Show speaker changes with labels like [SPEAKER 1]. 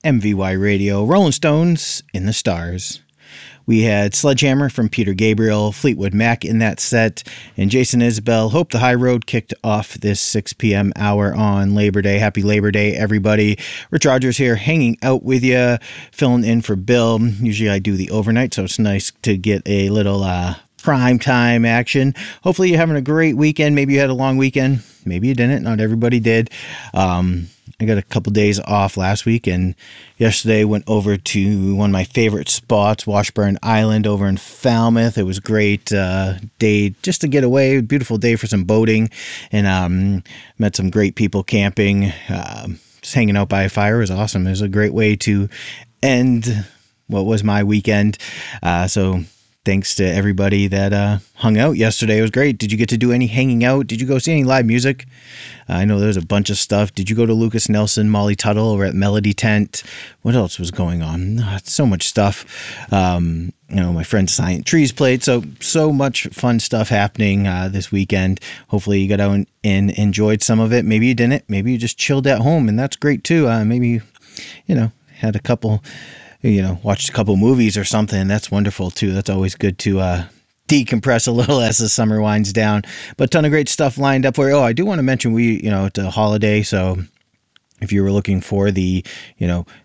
[SPEAKER 1] MVY Radio, Rolling Stones in the Stars. We had Sledgehammer from Peter Gabriel, Fleetwood Mac in that set, and Jason Isbell, Hope the High Road, kicked off this 6 p.m. hour on Labor Day. Happy Labor Day, everybody. Rich Rogers here, hanging out with you, filling in for Bill. Usually I do the overnight, so it's nice to get a little prime time action. Hopefully you're having a great weekend. Maybe you had a long weekend. Maybe you didn't. Not everybody did. I got a couple days off last week, and yesterday went over to one of my favorite spots, Washburn Island over in Falmouth. It was a great day just to get away. Beautiful day for some boating, and met some great people camping. Just hanging out by a fire was awesome. It was a great way to end what was my weekend. So thanks to everybody that hung out yesterday. It was great. Did you get to do any hanging out? Did you go see any live music? I know there was a bunch of stuff. Did you go to Lucas Nelson, Molly Tuttle over at Melody Tent? What else was going on? So much stuff. My friend Silent Trees played. So much fun stuff happening this weekend. Hopefully you got out and enjoyed some of it. Maybe you didn't. Maybe you just chilled at home, and that's great too. Maybe, had a couple... watched a couple movies or something. That's wonderful too. That's always good to decompress a little as the summer winds down. But a ton of great stuff lined up for you. Oh, I do want to mention it's a holiday, so if you were looking for the,